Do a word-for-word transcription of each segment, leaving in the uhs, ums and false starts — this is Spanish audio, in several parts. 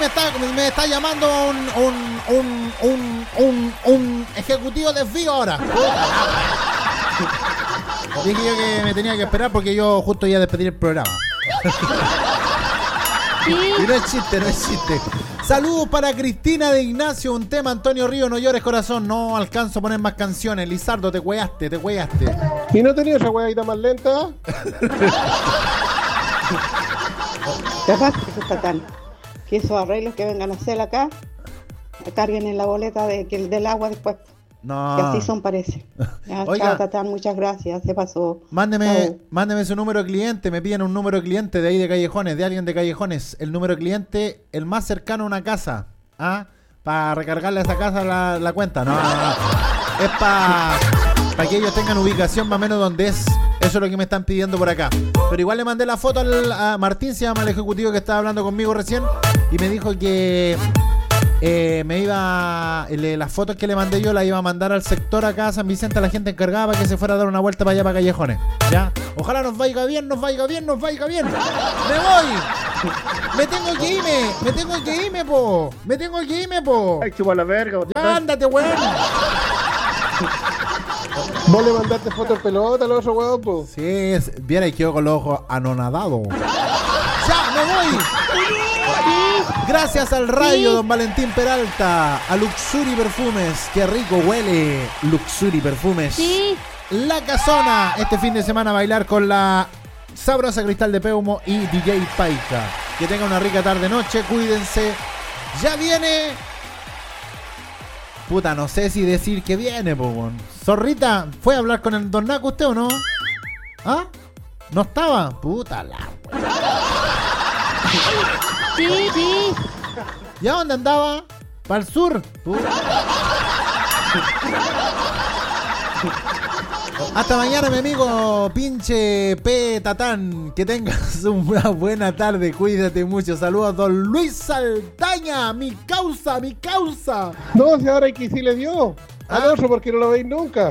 está, me está llamando un, un, un, un, un, un ejecutivo desvío ahora. Dije yo que me tenía que esperar porque yo justo iba a despedir el programa. ¿Sí? Y no es chiste, no es chiste. Saludos para Cristina de Ignacio, un tema Antonio Río, no llores corazón, no alcanzo a poner más canciones. Lizardo, te hueaste, te hueaste. ¿Y no tenía esa hueadita más lenta? Capaz que está tan. Que esos arreglos que vengan a hacer acá, carguen en la boleta de, que, del agua después. No. Que así son, parece. Ya, Oiga. chao, Tatán, muchas gracias, se pasó. Mándeme, Chao. mándeme su número de cliente, me piden un número de cliente de ahí de Callejones, de alguien de Callejones. El número de cliente, el más cercano a una casa. ¿Ah? Para recargarle a esa casa la, la cuenta. No, no, no. Es para pa que ellos tengan ubicación más o menos donde es. Eso es lo que me están pidiendo por acá. Pero igual le mandé la foto al, a Martín, se llama el ejecutivo que estaba hablando conmigo recién. Y me dijo que eh, me iba le, las fotos que le mandé yo las iba a mandar al sector acá San Vicente a la gente encargada para que se fuera a dar una vuelta para allá, para Callejones. ¿Ya? Ojalá nos vaya bien, nos vaya bien, nos vaya bien. ¡Me voy! ¡Me tengo que irme! ¡Me tengo que irme, po! ¡Me tengo que irme, po! Ay, chupa la verga. ¡Ya, ándate, weón! ¿Vos le mandaste foto en pelota al otro weón, po? Sí, es, viera y quedó con los ojos anonadados. ¡Ya, me voy! Gracias al rayo, Sí. don Valentín Peralta. A Luxury Perfumes. ¡Qué rico huele! Luxury Perfumes. Sí. La Casona. Este fin de semana a bailar con la sabrosa Cristal de Peumo y D J Paika. Que tenga una rica tarde-noche. Cuídense. Ya viene... Puta, no sé si decir que viene, po, weón. Zorrita, ¿fue a hablar con el Don Naco usted o no? ¿Ah? ¿No estaba? Puta la... Sí, sí. ¿Y a dónde andaba? ¿Para el sur? Puta. Hasta mañana, mi amigo pinche P. Tatán. Que tengas una buena tarde. Cuídate mucho. Saludos, don Luis Saldaña. Mi causa, mi causa. No, si ahora hay que sí le dio. Al Ah. otro porque no lo veis nunca.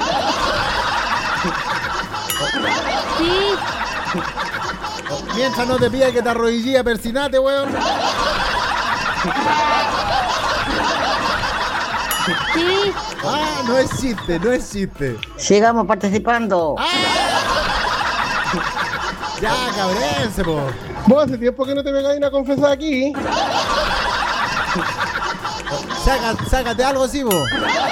Sí. Mientras no te pida que te arrodillía, persinate, weón. Sí. Ah, no es chiste, no es chiste. Sigamos participando. ¡Ah! Ya, cabrense, po. Vos hace tiempo que no te pegáis una confesada aquí. Saca, sácate algo así, po.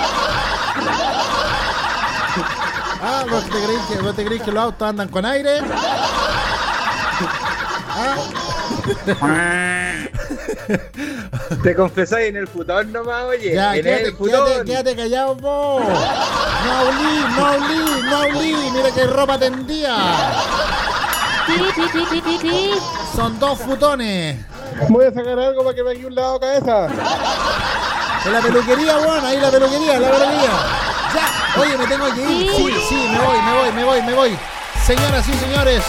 Ah, ¿vos te creéis que, vos te creéis que los autos andan con aire? Ah. Te confesáis en el futón nomás, oye. Ya, en quédate, el futón. quédate, quédate callado, vos. No hablí, no hablí, no hablí. Mira qué ropa tendía. Sí, sí, sí, sí, sí, sí. Son dos futones. Voy a sacar algo para que me guíe un lado cabeza. En la peluquería, weón, ahí la peluquería, la peluquería. Ya, oye, me tengo que ir. Sí, sí, me voy, me voy, me voy, me voy. Señoras y señores,